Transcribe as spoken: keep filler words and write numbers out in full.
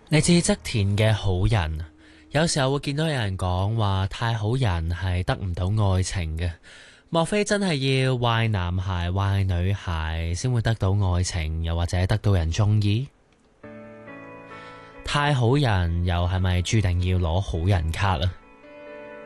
嚟自側田嘅好人，有時候會見到有人講話太好人係得唔到愛情嘅，莫非真係要壞男孩壞女孩先會得到愛情，又或者得到人鍾意？太好人又係咪注定要攞好人卡啊？